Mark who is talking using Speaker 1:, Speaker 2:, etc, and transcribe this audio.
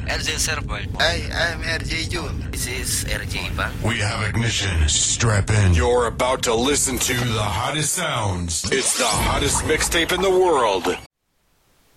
Speaker 1: LJ Serval.
Speaker 2: Hi, I'm RJ June.
Speaker 1: This is RJ Iba.
Speaker 3: We have ignition. Strap in.
Speaker 4: You're about to listen to
Speaker 3: The hottest sounds.
Speaker 4: It's the hottest mixtape in the world.